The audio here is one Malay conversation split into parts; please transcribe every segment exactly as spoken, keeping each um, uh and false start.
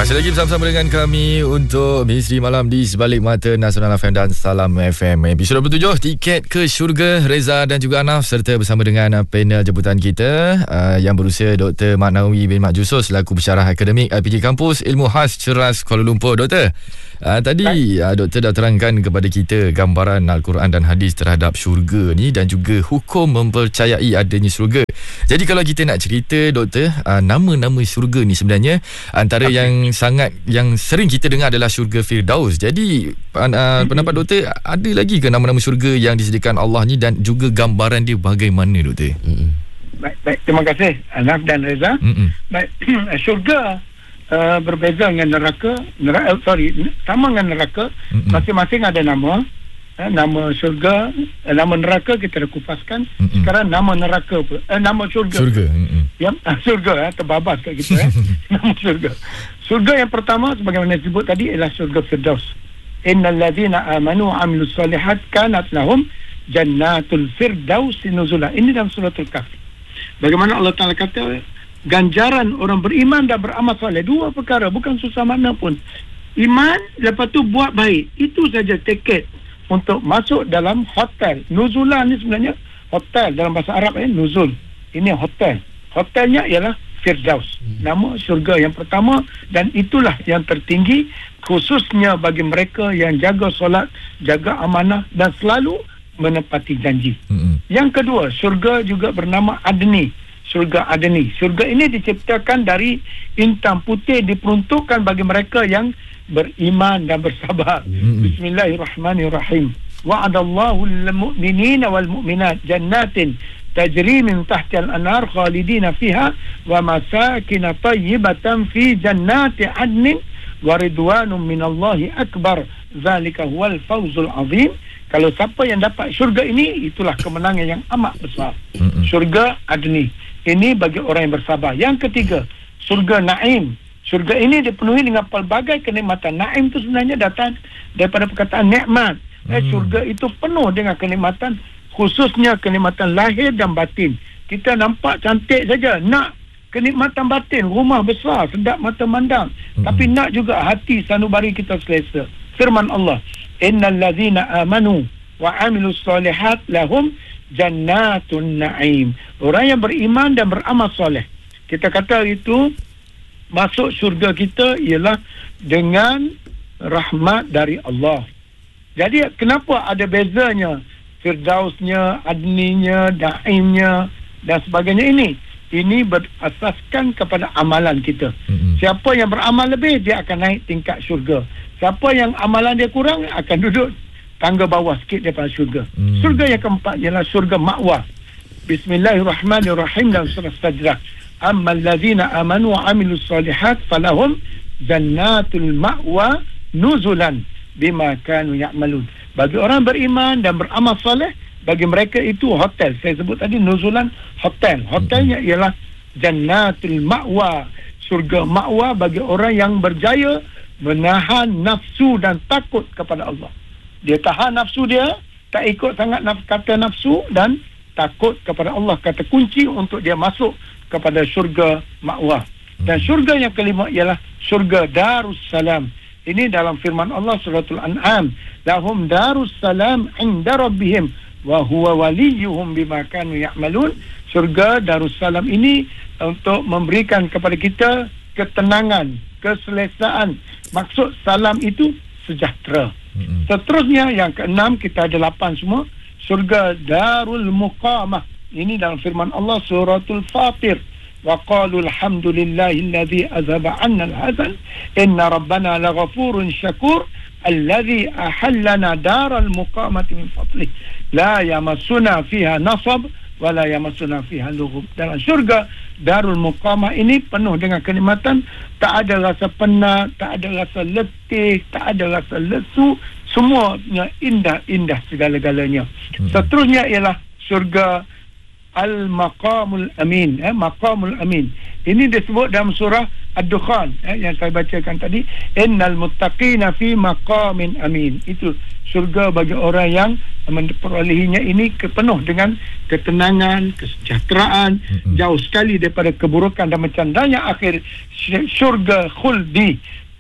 Masih lagi bersama-sama dengan kami untuk Misteri Malam di Sebalik Mata Nasional F M dan Salam F M. Episod dua puluh tujuh, tiket ke syurga. Reza dan juga Anaf serta bersama dengan panel jemputan kita uh, yang berusia Doktor Mak Nawawi bin Mak Jusos selaku pensyarah akademik I P J Kampus Ilmu Khas Ceras Kuala Lumpur. Doktor, uh, tadi uh, Doktor dah terangkan kepada kita gambaran Al-Quran dan hadis terhadap syurga ni dan juga hukum mempercayai adanya syurga. Jadi kalau kita nak cerita, Doktor, uh, nama-nama syurga ni sebenarnya antara okay. yang sangat yang sering kita dengar adalah syurga Firdaus. Jadi uh, mm-hmm. pendapat Doktor, ada lagi ke nama-nama syurga yang disediakan Allah ni dan juga gambaran dia bagaimana, Doktor? Mm-hmm. Baik, baik, terima kasih Anaf dan Reza. Mm-hmm. Baik, syurga uh, berbeza dengan neraka, neraka sorry, sama dengan neraka, mm-hmm. masing-masing ada nama. Eh, nama syurga, eh, nama neraka kita dah kupaskan. Mm-mm. Sekarang nama neraka apa? Eh, nama syurga. Syurga. Ya, syurga eh, terbabas kat kita eh. Nama syurga. Syurga yang pertama sebagaimana disebut tadi ialah syurga Firdaus. Innal ladzina amanu wa amilus solihat kanat lahum jannatul firdaus nuzula. Ini dalam suratul Kahfi. Bagaimana Allah Taala kata ganjaran orang beriman dan beramal soleh, dua perkara, bukan susah makna pun. Iman, lepas tu buat baik. Itu saja tiket untuk masuk dalam hotel. Nuzulan ni sebenarnya hotel dalam bahasa Arab eh, nuzul. Ini hotel. Hotelnya ialah Firdaus. Nama syurga yang pertama dan itulah yang tertinggi khususnya bagi mereka yang jaga solat, jaga amanah dan selalu menepati janji. Mm-hmm. Yang kedua, syurga juga bernama Adni. Syurga Adni. Syurga ini diciptakan dari intan putih, diperuntukkan bagi mereka yang beriman dan bersabar. Mm-hmm. Bismillahirrahmanirrahim. Wa'adallahu al-mu'minina wal-mu'minat jannatin tajri min tahtiha al-anhar khalidina fiha wa masakin tayyibatan fi jannati adnin wa ridwanun minallahi akbar. Zalika huwal fawzul azim. Kalau siapa yang dapat syurga ini, itulah kemenangan yang amat besar. Mm-hmm. Syurga Adni. Ini bagi orang yang bersabar. Yang ketiga, syurga Naim. Syurga ini dipenuhi dengan pelbagai kenikmatan. Naim itu sebenarnya datang daripada perkataan nikmat. Hmm. Eh, syurga itu penuh dengan kenikmatan, khususnya kenikmatan lahir dan batin. Kita nampak cantik saja, nak kenikmatan batin, rumah besar, sedap mata mandang. Hmm. Tapi nak juga hati sanubari kita selesa. Firman Allah, innal ladzina amanu wa amilus solihat lahum jannatun na'im. Orang yang beriman dan beramal soleh, kita kata itu masuk syurga kita ialah dengan rahmat dari Allah. Jadi kenapa ada bezanya Firdausnya, Adninya, Daimnya dan sebagainya ini? Ini berasaskan kepada amalan kita. Mm-hmm. Siapa yang beramal lebih, dia akan naik tingkat syurga. Siapa yang amalan dia kurang, akan duduk tangga bawah sikit daripada syurga. Mm. Syurga yang keempat ialah syurga ma'wa. Bismillahirrahmanirrahim dalam surah Sajdah. Amma allazina amanu wa amilus solihat falahum jannatul ma'wa nuzulan bima kanu ya'malun. Bagi orang beriman dan beramal soleh, bagi mereka itu hotel. Saya sebut tadi nuzulan, hotel. Hotelnya ialah jannatul ma'wa. Surga ma'wa bagi orang yang berjaya menahan nafsu dan takut kepada Allah. Dia tahan nafsu dia, tak ikut sangat naf- kata nafsu dan takut kepada Allah. Kata kunci untuk dia masuk kepada syurga ma'wah. Dan syurga yang kelima ialah syurga Darussalam. Ini dalam firman Allah suratul An'am, lahum Darussalam inda rabbihim wa huwa waliyuhum bima kanu ya'malun. Syurga Darussalam ini untuk memberikan kepada kita ketenangan, keselesaan. Maksud salam itu sejahtera. Mm-hmm. Seterusnya yang keenam, kita ada lapan semua, syurga Darul Muqamah. Ini dalam firman Allah suratul Fatir. Wa qalu alhamdulillahilladzi azhaba 'anna al-hazan inna rabbana laghafurun syakur alladzi ahallana daral muqamati min fadlih la yamassuna fiha nasab wa la yamassuna fiha lughub. Dalam syurga Darul Muqamah ini penuh dengan kenikmatan, tak ada rasa penat, tak ada rasa letih, tak ada rasa lesu, semuanya indah-indah segala-galanya. Hmm. Seterusnya ialah syurga Al-Maqamul Amin, eh, Maqamul Amin. Ini disebut dalam surah Ad-Dukhan, eh, yang saya bacakan tadi. Innal muttaqina fi maqamin amin. Itu syurga bagi orang yang memperolehinya ini penuh dengan ketenangan, kesejahteraan, mm-hmm. jauh sekali daripada keburukan dan mencandanya akhir syurga khuldi.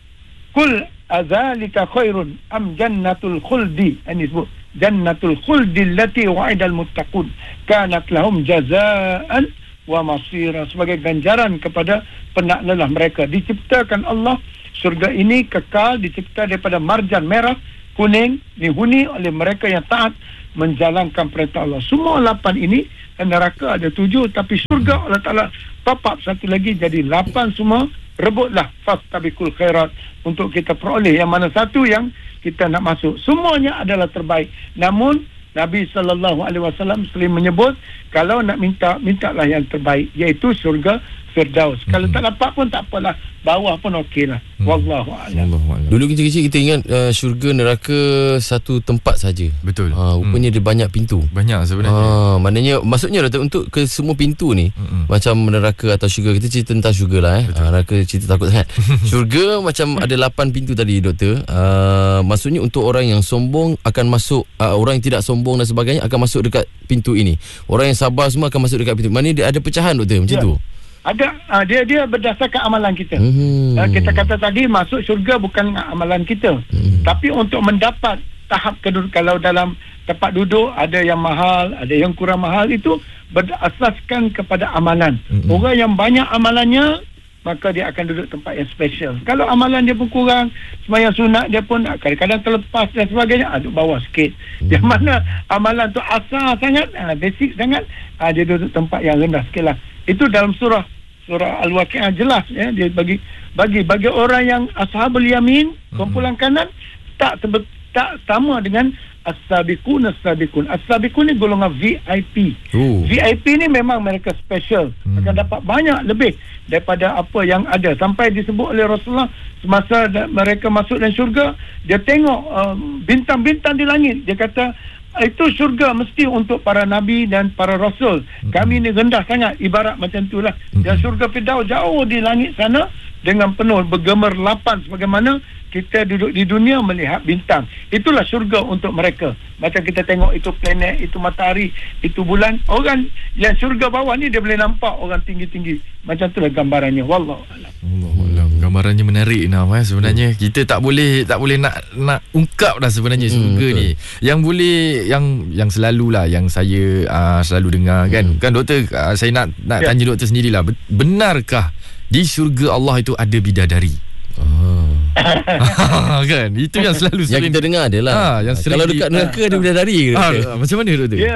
Kul azalika khairun am jannatul khuldi. Ini sebut jannatul khuldi allati wa'idal muttaqun kanat lahum jazaan wa masira, sebagai ganjaran kepada penaklelah mereka. Diciptakan Allah syurga ini kekal, dicipta daripada marjan merah kuning, dihuni oleh mereka yang taat menjalankan perintah Allah. Semua lapan ini, neraka ada tujuh, tapi syurga Allah Ta'ala top up satu lagi jadi lapan semua. Rebutlah fastabiqul khairat untuk kita peroleh yang mana satu yang kita nak masuk. Semuanya adalah terbaik. Namun Nabi sallallahu alaihi wasallam sering menyebut kalau nak minta, mintalah yang terbaik, iaitu syurga Firdaus. Hmm. Kalau tak dapat pun tak apalah, bawah pun okeylah. Hmm. Wallahu a'lam. Dulu kecil-kecil kita ingat uh, syurga neraka satu tempat saja. Betul. Ha, rupanya hmm. dia banyak pintu. Banyak sebenarnya. Ha, maknanya maksudnya untuk ke semua pintu ni, hmm. macam neraka atau syurga, kita cerita tentang syurga lah eh. Ha, neraka cerita takut sangat. Syurga macam ada lapan pintu tadi doktor. Uh, maksudnya untuk orang yang sombong akan masuk, uh, orang yang tidak sombong dan sebagainya akan masuk dekat pintu ini. Orang yang sabar semua akan masuk dekat pintu. Maknanya dia ada pecahan doktor macam ya. tu. Ada uh, dia dia berdasarkan amalan kita. Hmm. Uh, kita kata tadi masuk syurga bukan amalan kita. Hmm. Tapi untuk mendapat tahap kedua, kalau dalam tempat duduk ada yang mahal, ada yang kurang mahal, itu berasaskan kepada amalan. Hmm. Orang yang banyak amalannya maka dia akan duduk tempat yang special. Kalau amalan dia pun kurang, sembahyang sunat dia pun kadang-kadang terlepas dan sebagainya, ah, duduk bawah sikit. Hmm. Yang mana amalan tu asal sangat, ah, basic sangat, ah, dia duduk tempat yang rendah sikit lah. Itu dalam surah surah Al-Waqi'ah jelas ya, dia bagi bagi bagi orang yang ashabul yamin, kumpulan kanan, tak tebe, tak sama dengan as-sabiqun as-sabiqun. As-sabiqun ni golongan V I P. Ooh. V I P ni memang mereka special, hmm. akan dapat banyak lebih daripada apa yang ada. Sampai disebut oleh Rasulullah semasa mereka masuk dalam syurga, dia tengok um, bintang-bintang di langit, dia kata itu syurga mesti untuk para nabi dan para rasul. Kami ni rendah sangat, ibarat macam itulah. Dan syurga Firdaus jauh di langit sana dengan penuh bergemerlapan sebagaimana kita duduk di dunia melihat bintang. Itulah syurga untuk mereka. Macam kita tengok itu planet, itu matahari, itu bulan. Orang yang syurga bawah ni dia boleh nampak orang tinggi-tinggi. Macam itulah gambarannya. Wallahu a'lam. Wallahualam. Gambarannya menarik Nam, eh sebenarnya. Hmm. Kita tak boleh tak boleh nak nak ungkap dah sebenarnya syurga hmm, ni. Yang boleh yang yang selalulah yang saya uh, selalu dengar kan. Hmm. Kan doktor, uh, saya nak nak ya. tanya doktor sendirilah. Benarkah di syurga Allah itu ada bidadari? Ah. Kan itu yang selalu yang kita dengar adalah ha, yang kalau dekat neraka ada bidadari ke? Ha, macam mana doktor? Ya.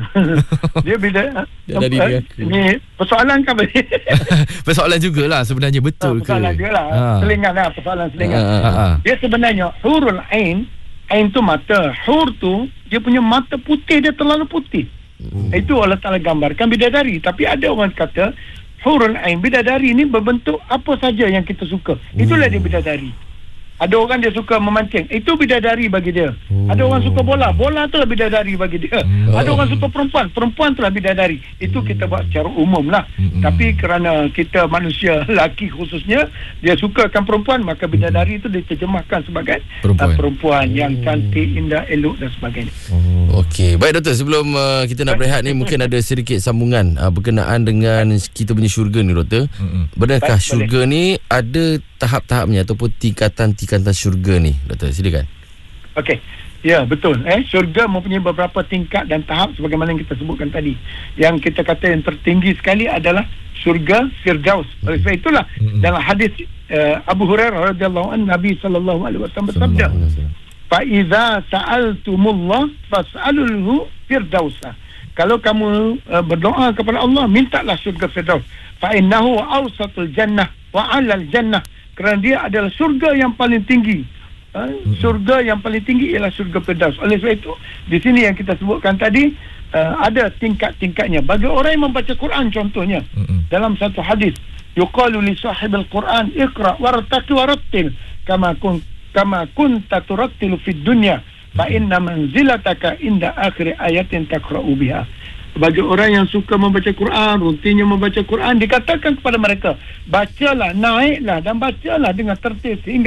Dia bidadari dia. Ini persoalan kan? Persoalan jugalah sebenarnya, betul ha, persoalan ke? Persoalan jugalah. Ha. Selingan lah, persoalan selingan. Ha, ha, ha. Dia sebenarnya hurul ain, ain tu mata, hur tu dia punya mata putih, dia terlalu putih. Hmm. Itu Allah Ta'ala gambarkan bidadari. Tapi ada orang kata hurul ain, bidadari ni berbentuk apa saja yang kita suka. Itulah dia bidadari. Ada orang dia suka memancing, itu bidadari bagi dia. Oh. Ada orang suka bola, bola tu lah bidadari bagi dia. Oh. Ada orang suka perempuan, perempuan tu lah bidadari. Itu kita buat secara umum lah. Mm-hmm. Tapi kerana kita manusia lelaki khususnya, dia sukakan perempuan, maka bidadari itu diterjemahkan sebagai perempuan, uh, perempuan yang cantik, indah, elok dan sebagainya. Oh. Okey, baik doktor, sebelum uh, kita nak berehat ni mungkin ada sedikit sambungan uh, berkenaan dengan kita punya syurga ni doktor. Mm-hmm. Benarkah baik, syurga boleh. ni ada tahap-tahapnya ataupun tingkatan-tingkatan syurga ni doktor, silakan. Okey, ya betul. Eh, syurga mempunyai beberapa tingkat dan tahap sebagaimana yang kita sebutkan tadi. Yang kita kata yang tertinggi sekali adalah syurga Firdaus. Oleh sebab itulah mm-hmm. dalam hadis uh, Abu Hurairah radhiyallahu anhu, Nabi sallallahu alaihi wasallam bersabda, fa iza sa'altumullah fas'alulhu firdausa. Kalau kamu uh, berdoa kepada Allah, mintalah syurga Firdaus. Fa innahu awsatul jannah wa 'alal jannah. Kerana dia adalah syurga yang paling tinggi. Ha? Syurga yang paling tinggi ialah syurga Firdaus. Oleh sebab itu, di sini yang kita sebutkan tadi, uh, ada tingkat-tingkatnya. Bagi orang yang membaca Quran contohnya, mm-hmm. dalam satu hadis, yuqalu li sahibil Quran, iqra' wartaqi warattil kama kun kama kunta turattilu fid dunya fa inna manzilataka inda akhir ayatin taqra'u biha. Bagi orang yang suka membaca Quran, rutinnya membaca Quran, dikatakan kepada mereka, bacalah, naiklah dan bacalah dengan tertib sehingga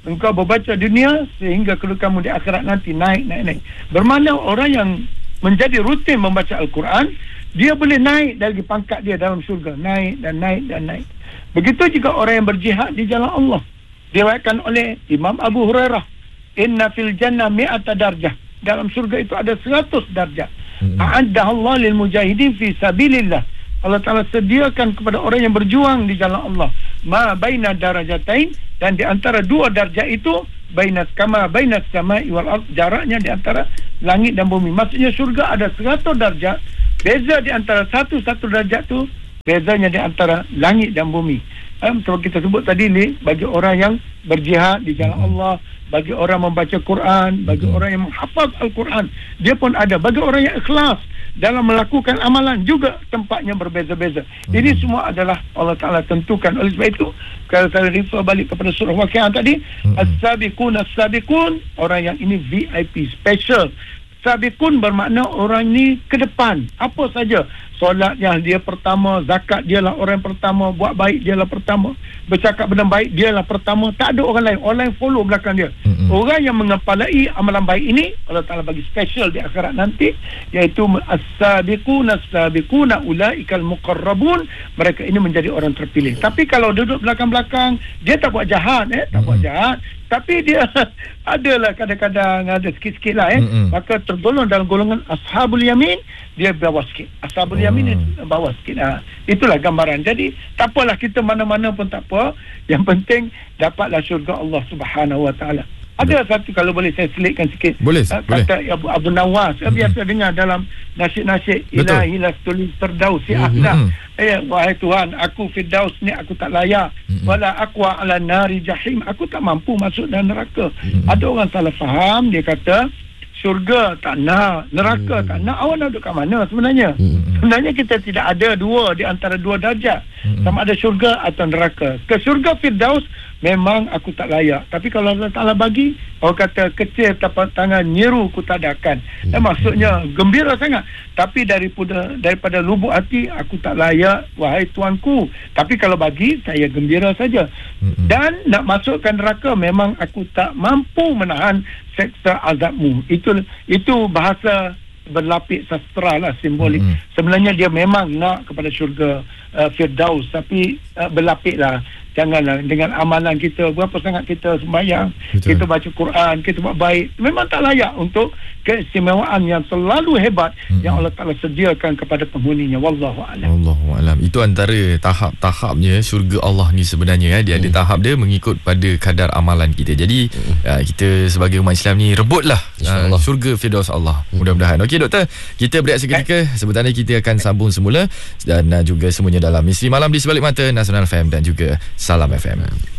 engkau berbaca dunia sehingga kedudukanmu di akhirat nanti naik, naik, naik. Bermakna orang yang menjadi rutin membaca Al-Quran, dia boleh naik dari pangkat dia dalam syurga. Naik dan naik dan naik. Begitu juga orang yang berjihad di jalan Allah. Diriwayatkan oleh Imam Abu Hurairah, inna fil jannah mi'ata darjah. Dalam syurga itu ada seratus darjah. A'addaha Allah lil mujahidin fi sabilillah. Allah Ta'ala sediakan kepada orang yang berjuang di jalan Allah ma baina darajatain, dan di antara dua darjah itu baina kama baina samai wal ard, jaraknya di antara langit dan bumi. Maksudnya syurga ada seratus darjah. Beza di antara satu-satu darjah tu, bezanya di antara langit dan bumi. Um, sebab kita sebut tadi ni, bagi orang yang berjihad di jalan Allah, bagi orang membaca Quran, bagi orang yang menghafaz Al-Quran, dia pun ada. Bagi orang yang ikhlas dalam melakukan amalan juga tempatnya berbeza-beza. Hmm. Ini semua adalah Allah Ta'ala tentukan. Oleh sebab itu, kalau saya refer balik kepada surah Waqiah tadi, hmm. As-sabiqun as-sabiqun, orang yang ini V I P special. Sabiqun bermakna orang ni ke depan. Apa saja, solatnya dia pertama, zakat dia lah orang pertama, buat baik dia lah pertama, bercakap benda baik dia lah pertama. Tak ada orang lain. Orang lain follow belakang dia. Mm-hmm. Orang yang mengepalai amalan baik ini, Allah Ta'ala bagi special di akhirat nanti, iaitu as-sabiquna as-sabiquna ulaikal muqarrabun. Mereka ini menjadi orang terpilih. Tapi kalau duduk belakang-belakang, dia tak buat jahat, eh, tak mm-hmm. buat jahat, tapi dia adalah kadang-kadang ada sikit-sikit lah, eh. Mm-hmm. Maka tergolong dalam golongan ashabul yamin, dia bawah sikit. Ashabul yamin itu bawah sikit. Ha. Itulah gambaran. Jadi tak apalah, kita mana-mana pun tak apa. Yang penting dapatlah syurga Allah Subhanahu Wa Taala. Ada satu, kalau boleh saya selitkan sikit. Boleh, uh, boleh. Kata Abu, Abu Nawas, saya mm-hmm. biasa dengar dalam nasyid-nasyid, ilahi lastuli firdaus si ahla. Eh, wahai Tuhan, aku firdaus ni aku tak layak. Mm-hmm. Wala aqwa ala nari jahim, aku tak mampu masuk dalam neraka. Mm-hmm. Ada orang salah faham, dia kata syurga tak nak, neraka hmm. tak nak. Awak nak duduk kat mana sebenarnya? Hmm. Sebenarnya kita tidak ada dua di antara dua darjah. Hmm. Sama ada syurga atau neraka. Ke syurga Firdaus memang aku tak layak. Tapi kalau Allah Ta'ala bagi, orang kata kecil tapak tangan nyeru ku tadakan. Hmm. Dan maksudnya gembira sangat. Tapi daripada daripada lubuk hati, aku tak layak, wahai Tuanku. Tapi kalau bagi, saya gembira saja. Hmm. Dan nak masukkan neraka, memang aku tak mampu menahan seksa azabmu. Itu itu bahasa berlapik sastra lah, simbolik. Mm-hmm. Sebenarnya dia memang nak kepada syurga uh, Firdaus, tapi uh, berlapik lah. Janganlah dengan amalan kita, berapa sangat kita sembahyang, betul, kita baca Quran, kita buat baik, memang tak layak untuk keistimewaan yang selalu hebat mm-hmm. yang Allah Ta'ala sediakan kepada penghuninya. Wallahu a'lam. Wallahu a'lam. Itu antara tahap-tahapnya syurga Allah ni sebenarnya, ya. Dia mm. ada tahap dia mengikut pada kadar amalan kita. Jadi mm. uh, kita sebagai umat Islam ni rebutlah uh, syurga Firdaus Allah. Mm. Mudah-mudahan. Okey doktor, kita berehat seketika. Sebentar ni kita akan sambung semula dan uh, juga semuanya dalam Misteri Malam di Sebalik Mata Nasional F M dan juga Salam F M.